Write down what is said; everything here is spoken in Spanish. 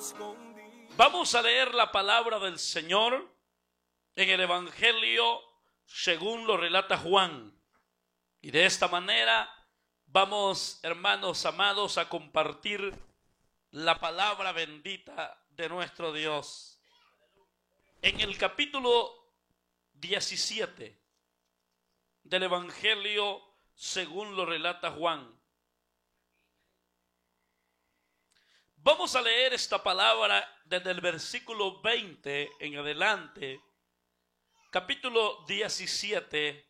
Vamos a leer la palabra del Señor en el Evangelio según lo relata Juan. Y de esta manera vamos, hermanos amados, a compartir la palabra bendita de nuestro Dios. En el capítulo 17 del Evangelio según lo relata Juan, vamos a leer esta palabra desde el versículo 20 en adelante. Capítulo 17,